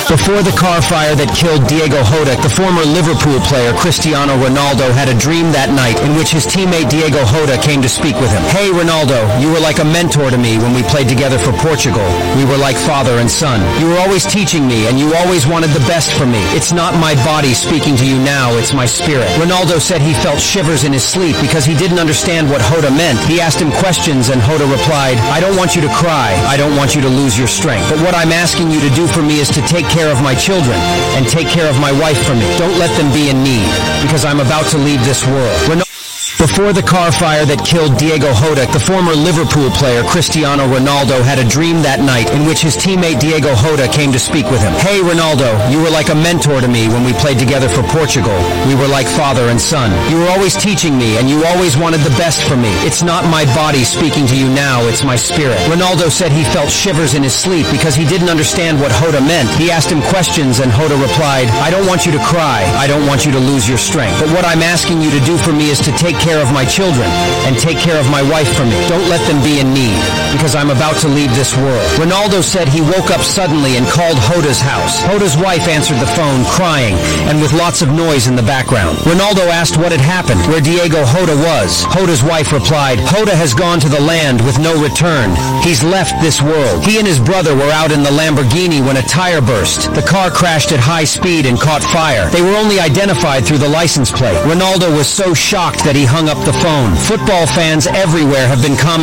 Before the car fire that killed Diego Jota, the former Liverpool player Cristiano Ronaldo had a dream that night in which his teammate Diego Jota came to speak with him. "Hey Ronaldo, you were like a mentor to me when we played together for Portugal. We were like father and son. You were always teaching me and you always wanted the best for me. It's not my body speaking to you now, it's my spirit." Ronaldo said he felt shivers in his sleep because he didn't understand what Jota meant. He asked him questions and Jota replied, "I don't want you to cry. I don't want you to lose your strength. But what I'm asking you to do for me is to take care of my children and take care of my wife for me. Don't let them be in need because I'm about to leave this world." Before the car fire that killed Diego Jota, the former Liverpool player Cristiano Ronaldo had a dream that night in which his teammate Diego Jota came to speak with him. "Hey Ronaldo, you were like a mentor to me when we played together for Portugal. We were like father and son. You were always teaching me and you always wanted the best for me. It's not my body speaking to you now, it's my spirit." Ronaldo said he felt shivers in his sleep because he didn't understand what Jota meant. He asked him questions and Jota replied, "I don't want you to cry. I don't want you to lose your strength. But what I'm asking you to do for me is to take care of my children and take care of my wife for me. Don't let them be in need because I'm about to leave this world." Ronaldo said he woke up suddenly and called Jota's house. Jota's wife answered the phone crying and with lots of noise in the background. Ronaldo asked what had happened, where Diego Jota was. Jota's wife replied, "Jota has gone to the land with no return. He's left this world. He and his brother were out in the Lamborghini when a tire burst. The car crashed at high speed and caught fire. They were only identified through the license plate." Ronaldo was so shocked that he hung up the phone. Football fans everywhere have been commenting